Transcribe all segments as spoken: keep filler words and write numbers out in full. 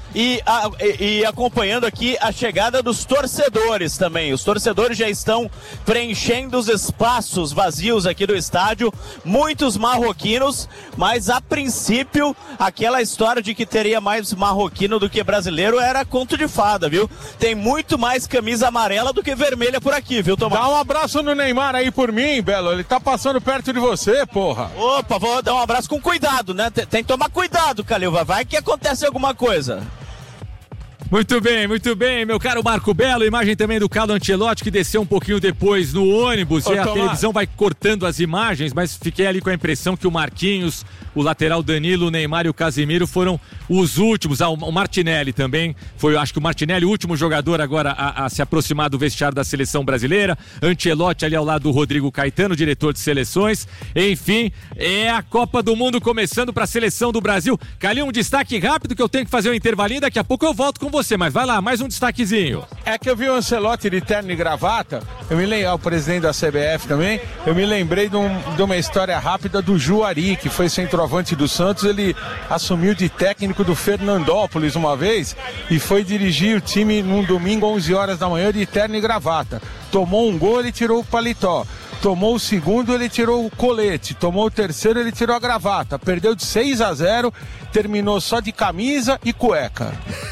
e, a, e, e acompanhando aqui a chegada dos torcedores também. Os torcedores já estão preenchendo os espaços vazios aqui do estádio, muitos marroquinos, mas a princípio aquela história de que teria mais marroquino do que brasileiro era conto de fada, viu? Tem muito mais camisa amarela do que vermelha por aqui, viu, Tomás? Dá um abraço no Neymar aí por mim, Belo, ele tá passando perto de você, porra. Opa, vou dar um abraço com cuidado, né? Tem, tem que tomar cuidado, Calil, vai que acontece alguma coisa. Muito bem, muito bem, meu caro Marco Belo, imagem também do Carlo Ancelotti que desceu um pouquinho depois no ônibus. Ô, e a Tomás, televisão vai cortando as imagens, mas fiquei ali com a impressão que o Marquinhos, o lateral Danilo, o Neymar e o Casemiro foram os últimos. Ah, o Martinelli também foi, acho que o Martinelli, o último jogador agora a, a se aproximar do vestiário da seleção brasileira. Ancelotti ali ao lado do Rodrigo Caetano, diretor de seleções. Enfim, é a Copa do Mundo começando para a seleção do Brasil. Calil, um destaque rápido que eu tenho que fazer um intervalinho, daqui a pouco eu volto com você. Você, mas vai lá, mais um destaquezinho. É que eu vi o Ancelotti de terno e gravata, eu me lembrei, o presidente da C B F também, eu me lembrei de, um, de uma história rápida do Juari, que foi centroavante do Santos. Ele assumiu de técnico do Fernandópolis uma vez e foi dirigir o time num domingo, onze horas da manhã, de terno e gravata. Tomou um gol, ele tirou o paletó. Tomou o segundo, ele tirou o colete. Tomou o terceiro, ele tirou a gravata. Perdeu de seis a zero, terminou só de camisa e cueca.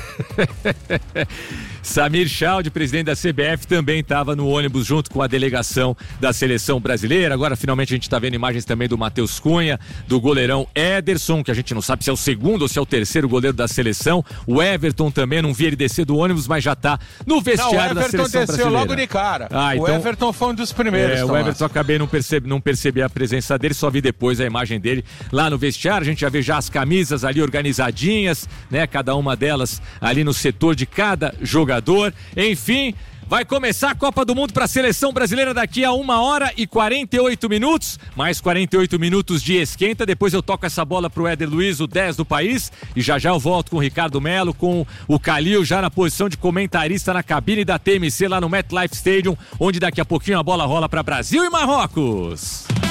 Samir Chaldi, presidente da C B F, também estava no ônibus junto com a delegação da seleção brasileira. Agora finalmente a gente está vendo imagens também do Matheus Cunha, do goleirão Ederson, que a gente não sabe se é o segundo ou se é o terceiro goleiro da seleção. O Everton também, não vi ele descer do ônibus, mas já está no vestiário da seleção brasileira. O Everton desceu logo de cara. Ah, então, o Everton foi um dos primeiros. É, o Everton acabei não percebi, não percebi a presença dele, só vi depois a imagem dele lá no vestiário. A gente já vê já as camisas ali organizadinhas, né? Cada uma delas ali no setor de cada jogador. Enfim, vai começar a Copa do Mundo para a seleção brasileira daqui a uma hora e quarenta e oito minutos. Mais quarenta e oito minutos de esquenta. Depois eu toco essa bola pro Éder Luiz, o dez do país. E já já eu volto com o Ricardo Melo, com o Calil já na posição de comentarista na cabine da T M C lá no MetLife Stadium, onde daqui a pouquinho a bola rola para Brasil e Marrocos.